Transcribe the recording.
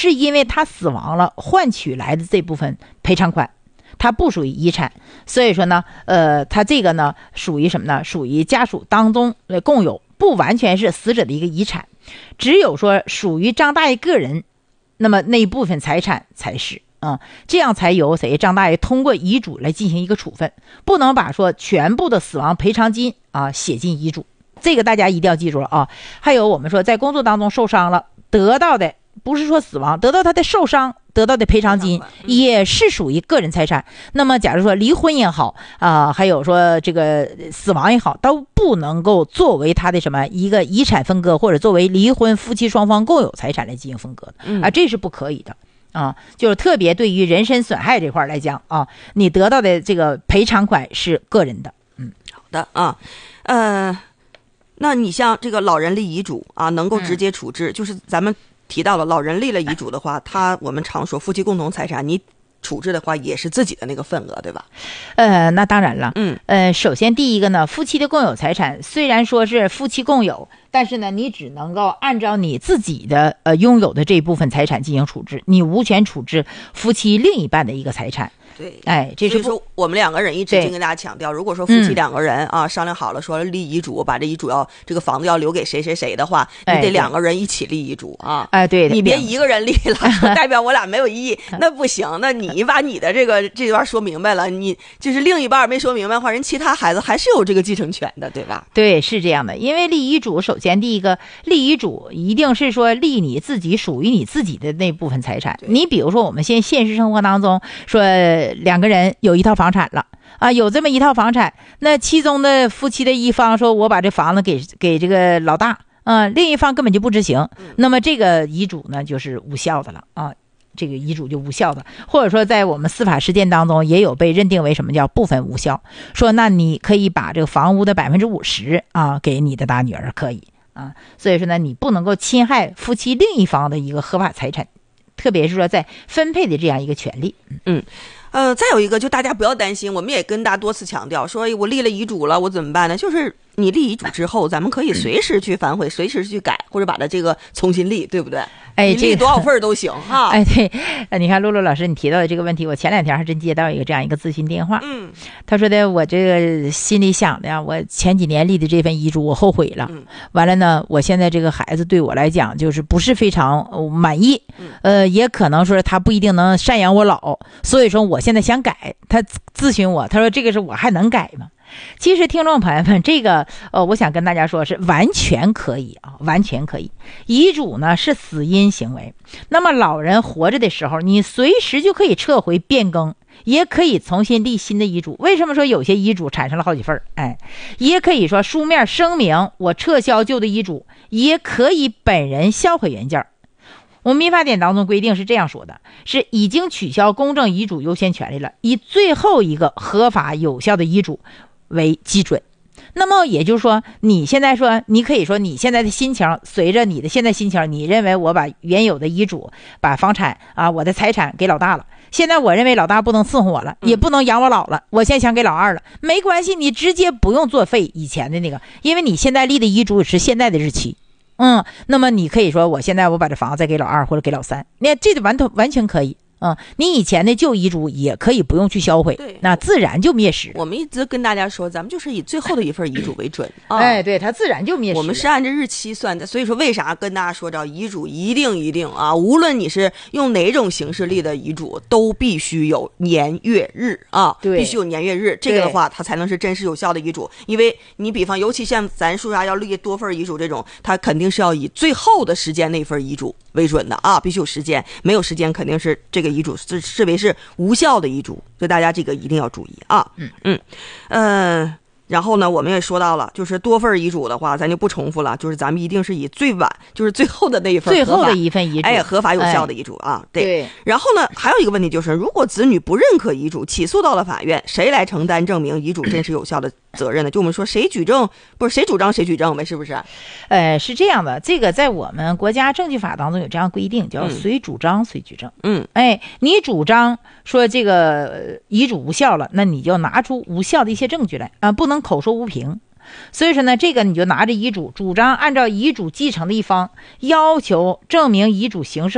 是因为他死亡了换取来的这部分赔偿款，它不属于遗产。所以说呢它这个呢属于什么呢？属于家属当中共有，不完全是死者的一个遗产，只有说属于张大爷个人，那么那一部分财产才是这样才由张大爷通过遗嘱来进行一个处分，不能把说全部的死亡赔偿金写进遗嘱，这个大家一定要记住了啊。还有我们说在工作当中受伤了得到的，不是说死亡，得到他的受伤得到的赔偿金也是属于个人财产。那么假如说离婚也好还有说这个死亡也好，都不能够作为他的什么一个遗产分割，或者作为离婚夫妻双方共有财产来进行分割的这是不可以的就是特别对于人身损害这块来讲你得到的这个赔偿款是个人的。 好的那你像这个老人立遗嘱能够直接处置就是咱们提到了老人立了遗嘱的话，我们常说夫妻共同财产，你处置的话也是自己的那个份额，对吧？ 那当然了。首先第一个呢，夫妻的共有财产虽然说是夫妻共有，但是呢你只能够按照你自己的拥有的这部分财产进行处置，你无权处置夫妻另一半的一个财产。 对， 这是说我们两个人一直跟大家强调，如果说夫妻两个人商量好了说立遗嘱，把这遗嘱这个房子要留给谁谁谁的话，你得两个人一起立遗嘱对， 你别一个人立了说代表我俩没有异议那不行，那你把你的这段说明白了，你就是另一半没说明白的话，人其他孩子还是有这个继承权的，对吧？ 对，是这样的。因为立遗嘱，首先第一个立遗嘱一定是说立你自己属于你自己的那部分财产。你比如说我们现实生活当中说两个人有一套房产了有这么一套房产，那其中的夫妻的一方说我把这房子给这个老大另一方根本就不执行，那么这个遗嘱呢就是无效的了这个遗嘱就无效的。或者说在我们司法实践当中也有被认定为什么叫部分无效，说那你可以把这个房屋的50%给你的大女儿，可以所以说呢你不能够侵害夫妻另一方的一个合法财产，特别是说在分配的这样一个权利。 再有一个就大家不要担心，我们也跟大家多次强调说我立了遗嘱了我怎么办呢？就是你立遗嘱之后咱们可以随时去反悔随时去改，或者把它这个重新立，对不对？你立多少份都行对，你看露露老师你提到的这个问题，我前2天还真接到这样一个咨询电话他说的我这个心里想的我前几年立的这份遗嘱我后悔了完了呢我现在这个孩子对我来讲就是不是非常满意也可能说他不一定能赡养我老，所以说我现在想改。他咨询我，他说这个是我还能改吗？其实听众朋友们，这个我想跟大家说是完全可以完全可以。遗嘱呢是死因行为，那么老人活着的时候你随时就可以撤回变更，也可以重新立新的遗嘱。为什么说有些遗嘱产生了好几份也可以说书面声明我撤销旧的遗嘱，也可以本人销毁原件。我们民法典当中规定是这样说的，是已经取消公证遗嘱优先权利了，以最后一个合法有效的遗嘱为基准。那么也就是说你现在说你可以说你现在的心情，随着你的现在心情，你认为我把原有的遗嘱把房产我的财产给老大了，现在我认为老大不能伺候我了也不能养我老了，我现在想给老二了，没关系，你直接不用作废以前的那个，因为你现在立的遗嘱是现在的日期那么你可以说我现在我把这房子再给老二或者给老三，那这个完全可以你以前的旧遗嘱也可以不用去销毁，那自然就灭失。 我们一直跟大家说咱们就是以最后的一份遗嘱为准对，它自然就灭失。 我们是按照日期算的，所以说为啥跟大家说着遗嘱一定无论你是用哪种形式立的遗嘱都必须有年月日对， 必须有年月日，这个的话它才能是真实有效的遗嘱。因为你比方尤其像咱说啥要立多份遗嘱这种，它肯定是要以最后的时间那份遗嘱为准的必须有时间，没有时间肯定是这个遗嘱视为是无效的遗嘱，所以大家这个一定要注意然后呢我们也说到了，就是多份遗嘱的话咱就不重复了，就是咱们一定是以最晚就是最后的那一份最后的一份遗嘱合法有效的遗嘱对。然后呢还有一个问题就是，如果子女不认可遗嘱起诉到了法院，谁来承担证明遗嘱真实有效的责任呢？就我们说谁举证不是谁主张谁举证呗，是不是？ 是这样的，这个在我们国家证据法当中有这样规定，叫谁主张谁举证你主张说这个遗嘱无效了，那你就拿出无效的一些证据来不能口说无凭。所以说呢这个你就拿着遗嘱主张按照遗嘱继承的一方要求证明遗嘱形式